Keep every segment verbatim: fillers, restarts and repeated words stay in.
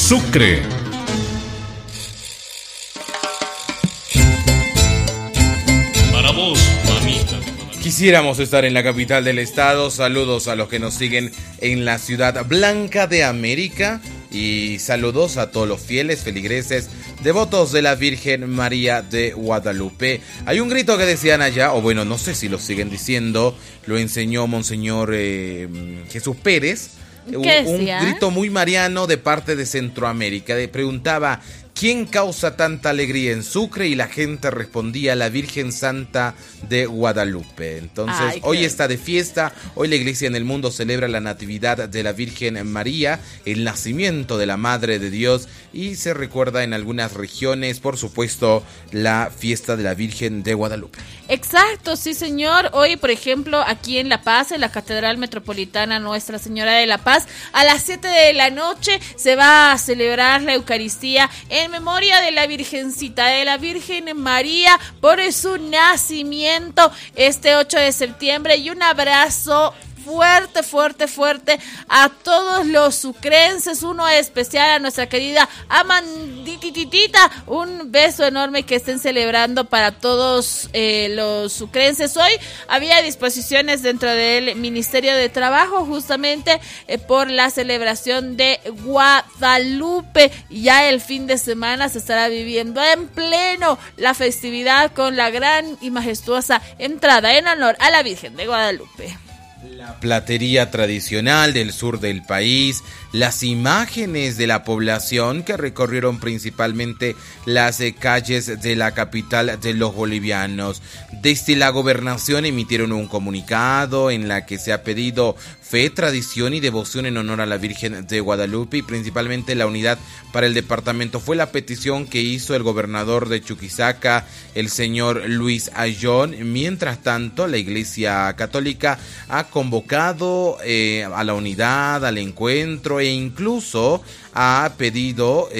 Sucre. Para vos, mamita. Quisiéramos estar en la capital del estado. Saludos a los que nos siguen en la ciudad blanca de América. Y saludos a todos los fieles feligreses devotos de la Virgen María de Guadalupe. Hay un grito que decían allá, o bueno, no sé si lo siguen diciendo, lo enseñó Monseñor eh, Jesús Pérez. Un, un grito muy mariano de parte de Centroamérica. Le preguntaba: ¿quién causa tanta alegría en Sucre? Y la gente respondía: la Virgen Santa de Guadalupe. Entonces, Ay, hoy está de fiesta. Hoy la iglesia en el mundo celebra la natividad de la Virgen María, el nacimiento de la Madre de Dios, y se recuerda en algunas regiones, por supuesto, la fiesta de la Virgen de Guadalupe. Exacto, sí señor. Hoy, por ejemplo, aquí en La Paz, en la Catedral Metropolitana Nuestra Señora de la Paz, a las siete de la noche se va a celebrar la Eucaristía en memoria de la Virgencita, de la Virgen María, por su nacimiento este ocho de septiembre. Y un abrazo fuerte, fuerte, fuerte a todos los sucrenses, uno especial a nuestra querida Amandititita, un beso enorme que estén celebrando para todos eh, los sucrenses. Hoy había disposiciones dentro del Ministerio de Trabajo justamente eh, por la celebración de Guadalupe. Ya el fin de semana se estará viviendo en pleno la festividad con la gran y majestuosa entrada en honor a la Virgen de Guadalupe. La platería tradicional del sur del país, las imágenes de la población que recorrieron principalmente las eh, calles de la capital de los bolivianos. Desde la gobernación emitieron un comunicado en la que se ha pedido fe, tradición y devoción en honor a la Virgen de Guadalupe y principalmente la unidad para el departamento. Fue la petición que hizo el gobernador de Chuquisaca, el señor Luis Ayllón. Mientras tanto, la Iglesia Católica ha convocado eh, a la unidad, al encuentro, e incluso ha pedido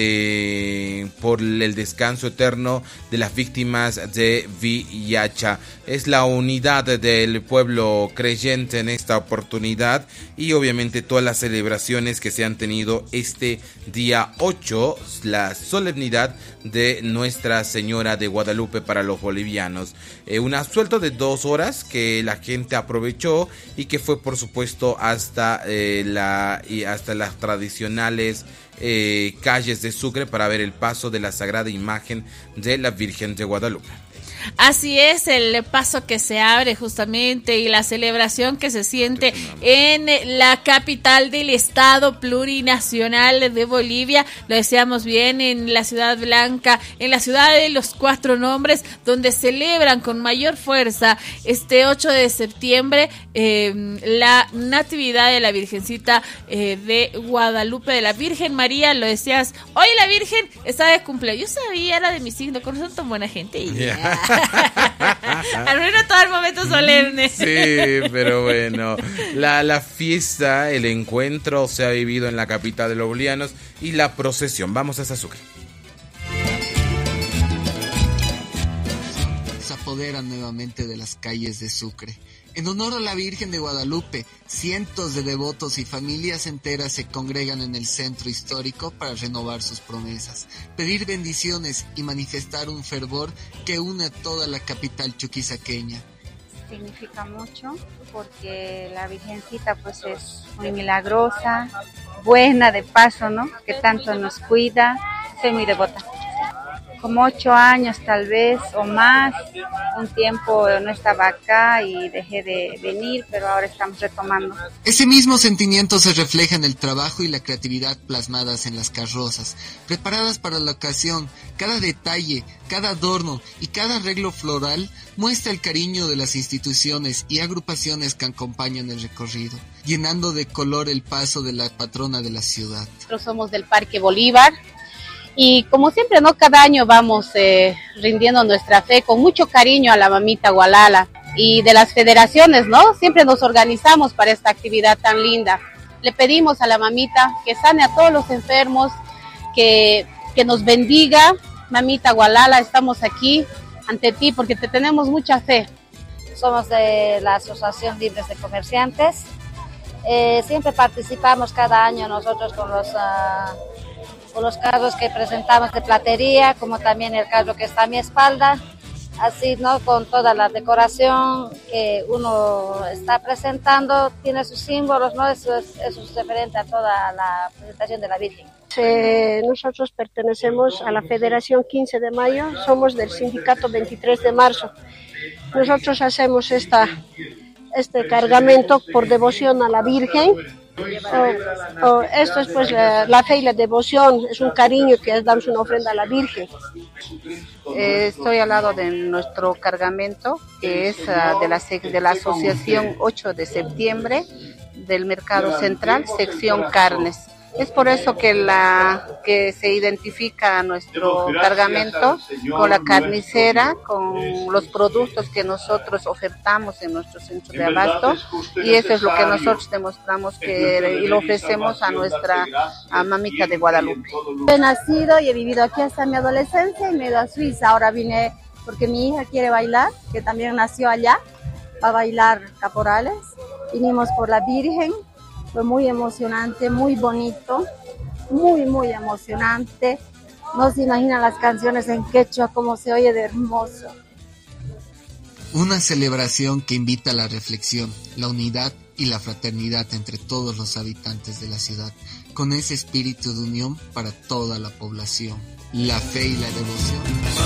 eh, por el descanso eterno de las víctimas de Villacha. Es la unidad del pueblo creyente en esta oportunidad y obviamente todas las celebraciones que se han tenido este día ocho, la solemnidad de Nuestra Señora de Guadalupe para los bolivianos. Eh, un asuelto de dos horas que la gente aprovechó y que fue por supuesto hasta, eh, la, y hasta las tradicionales Eh, calles de Sucre para ver el paso de la sagrada imagen de la Virgen de Guadalupe. Así es, el paso que se abre justamente y la celebración que se siente en la capital del estado plurinacional de Bolivia. Lo decíamos bien, en la Ciudad Blanca, en la ciudad de los cuatro nombres, donde celebran con mayor fuerza este ocho de septiembre eh, la natividad de la Virgencita eh, de Guadalupe, de la Virgen María. Lo decías, hoy la Virgen está de cumpleaños. Yo sabía, era de mi signo, con razón tan buena gente. Yeah. Al menos todo el momento solemne. Sí, pero bueno, la, la fiesta, el encuentro se ha vivido en la capital de los bolivianos y la procesión. Vamos a Sucre. Se apoderan nuevamente de las calles de Sucre. En honor a la Virgen de Guadalupe, cientos de devotos y familias enteras se congregan en el centro histórico para renovar sus promesas, pedir bendiciones y manifestar un fervor que une a toda la capital chuquisaqueña. Significa mucho porque la Virgencita pues es muy milagrosa, buena de paso, ¿no? Que tanto nos cuida. Soy muy devota. Como ocho años tal vez o más, un tiempo no estaba acá y dejé de venir, pero ahora estamos retomando. Ese mismo sentimiento se refleja en el trabajo y la creatividad plasmadas en las carrozas, preparadas para la ocasión. Cada detalle, cada adorno y cada arreglo floral muestra el cariño de las instituciones y agrupaciones que acompañan el recorrido, llenando de color el paso de la patrona de la ciudad. Nosotros somos del Parque Bolívar. Y como siempre, ¿no? Cada año vamos eh, rindiendo nuestra fe con mucho cariño a la mamita Gualala. Y de las federaciones, ¿no? Siempre nos organizamos para esta actividad tan linda. Le pedimos a la mamita que sane a todos los enfermos, que, que nos bendiga. Mamita Gualala, estamos aquí ante ti porque te tenemos mucha fe. Somos de la Asociación Libres de Comerciantes. Eh, siempre participamos cada año nosotros con los... Uh, con los carros que presentamos de platería, como también el carro que está a mi espalda, así, ¿no? Con toda la decoración que uno está presentando, tiene sus símbolos, ¿no? Eso es, eso es referente a toda la presentación de la Virgen. Eh, nosotros pertenecemos a la Federación quince de mayo, somos del sindicato veintitrés de marzo. Nosotros hacemos esta, este cargamento por devoción a la Virgen. O, o esto es pues la, la fe y la devoción, es un cariño que damos una ofrenda a la Virgen. Eh, estoy al lado de nuestro cargamento, que es uh, de, la, de la Asociación ocho de septiembre del Mercado Central, sección carnes. Es por eso que la que se identifica nuestro cargamento con la carnicera, con los productos que nosotros ofertamos en nuestro centro de abasto, y eso es lo que nosotros demostramos que y lo ofrecemos a nuestra a mamita de Guadalupe. He nacido y he vivido aquí hasta mi adolescencia y me he ido a Suiza. Ahora vine porque mi hija quiere bailar, que también nació allá, va a bailar caporales. Vinimos por la Virgen. Fue muy emocionante, muy bonito, muy, muy emocionante. No se imaginan las canciones en quechua, cómo se oye de hermoso. Una celebración que invita a la reflexión, la unidad y la fraternidad entre todos los habitantes de la ciudad, con ese espíritu de unión para toda la población, la fe y la devoción.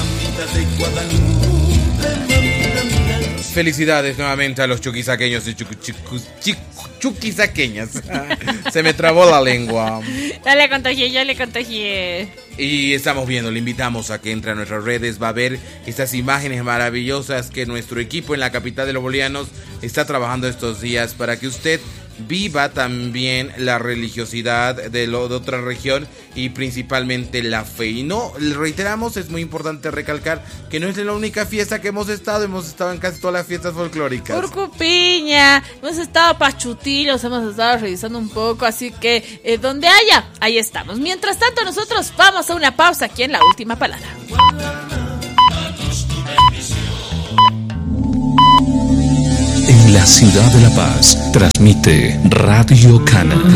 Felicidades nuevamente a los chuquisaqueños y chucu, chucu, chucu, chuquisaqueñas. Se me trabó la lengua. Ya le contagié, ya le contagié. Y estamos viendo, le invitamos a que entre a nuestras redes, va a ver estas imágenes maravillosas que nuestro equipo en la capital de los bolivianos está trabajando estos días para que usted viva también la religiosidad de, lo, de otra región y principalmente la fe. Y no, reiteramos, es muy importante recalcar que no es la única fiesta que hemos estado, hemos estado en casi todas las fiestas folclóricas. Urcupiña, hemos estado pachutillos, hemos estado revisando un poco, así que eh, donde haya, ahí estamos. Mientras tanto, nosotros vamos a una pausa aquí en La Última Palabra. En la ciudad de La Paz, transmite Radio Cana.